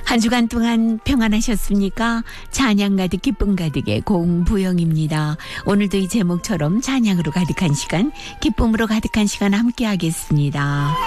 한 주간 동안 평안하셨습니까? 찬양 가득 기쁨 가득의 공부영입니다. 오늘도 이 제목처럼 찬양으로 가득한 시간, 기쁨으로 가득한 시간 함께 하겠습니다.